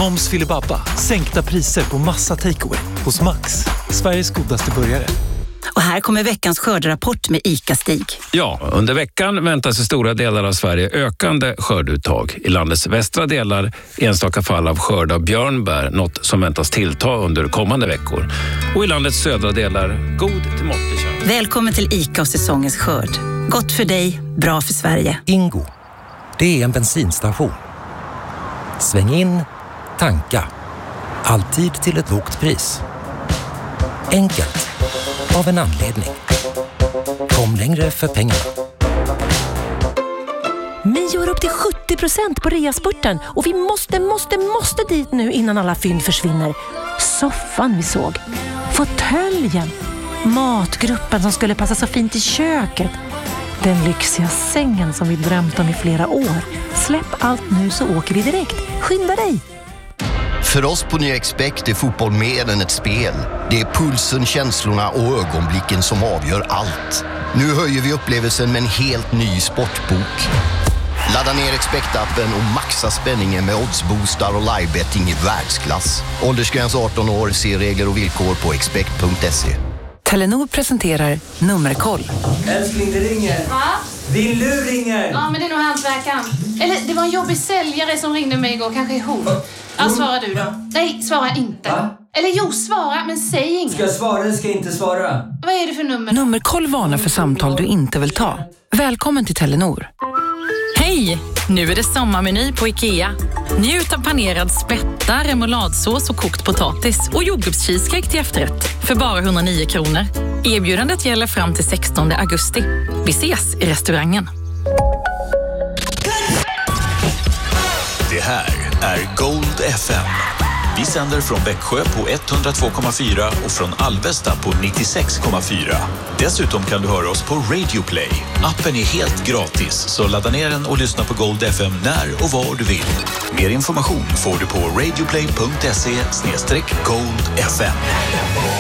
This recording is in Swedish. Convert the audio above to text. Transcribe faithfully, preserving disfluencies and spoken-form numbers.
Moms Filibabba. Sänkta priser på massa takeaway hos Max. Sveriges godaste burgare. Och här kommer veckans skörderapport med ICA-Stig. Ja, under veckan väntas i stora delar av Sverige ökande skörduttag. I landets västra delar enstaka fall av skörd av björnbär, något som väntas tillta under kommande veckor. Och i landets södra delar god till måttlig chans. Välkommen till ICA och säsongens skörd. Gott för dig, bra för Sverige. Ingo, det är en bensinstation. Sväng in, tanka. Alltid till ett lågt pris. Enkelt. Av en anledning. Kom längre för pengarna. Mio har upp till sjuttio procent på reaspurten och vi måste, måste, måste dit nu innan alla fynd försvinner. Soffan vi såg. Fåtöljen. Matgruppen som skulle passa så fint i köket. Den lyxiga sängen som vi drömt om i flera år. Släpp allt nu så åker vi direkt. Skynda dig! För oss på Nya Expect är fotboll mer än ett spel. Det är pulsen, känslorna och ögonblicken som avgör allt. Nu höjer vi upplevelsen med en helt ny sportbok. Ladda ner Expect-appen och maxa spänningen med oddsboostar och livebetting i världsklass. Åldersgräns arton år, se regler och villkor på expect punkt se. Telenor presenterar Nummerkoll. Älskling, det ringer. Va? Din lur ringer. Ja, men det är nog hantverkaren. Eller det var en jobbig säljare som ringde mig igår, kanske ihop. Ja, svara du då. Nej, svara inte. Va? Eller jo, svara, men säg inget. Ska jag svara eller ska jag inte svara? Vad är det för nummer? Nummerkoll varnar för samtal du inte vill ta. Välkommen till Telenor. Hej! Nu är det sommarmeny på IKEA. Njut av panerad spätta, remouladsås och kokt potatis och jordgubbscheesecake till efterrätt för bara hundranio kronor. Erbjudandet gäller fram till sextonde augusti. Vi ses i restaurangen. Det här är Gold F M. Vi sänder från Växjö på etthundratvå komma fyra och från Alvesta på nittiosex komma fyra. Dessutom kan du höra oss på Radio Play. Appen är helt gratis, så ladda ner den och lyssna på Gold F M när och var du vill. Mer information får du på radioplay punkt se slash gold f m.